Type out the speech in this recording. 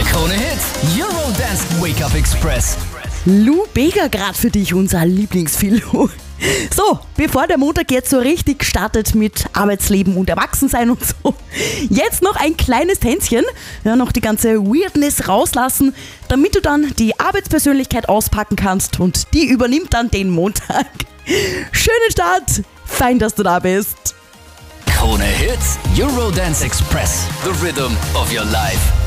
Der Krone-Hit Eurodance Wake-Up Express. Lou Bega grad für dich, unser Lieblingsfilo. So, bevor der Montag jetzt so richtig startet mit Arbeitsleben und Erwachsensein und so, jetzt noch ein kleines Tänzchen, ja, noch die ganze Weirdness rauslassen, damit du dann die Arbeitspersönlichkeit auspacken kannst und die übernimmt dann den Montag. Schönen Start, fein, dass du da bist. Krone-Hit Eurodance Express. The rhythm of your life.